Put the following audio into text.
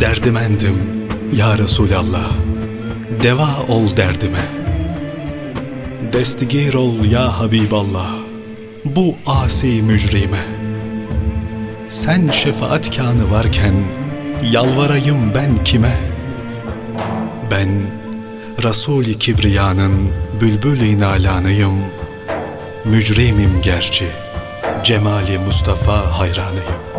derdimendim ya Resulallah, deva ol derdime. Destigir ol ya Habiballah, bu asi mücrime. Sen şefaatkânı varken yalvarayım ben kime? Ben Resul-i Kibriya'nın bülbül-i nalanıyım, mücrimim gerçi, cemali Mustafa hayranıyım.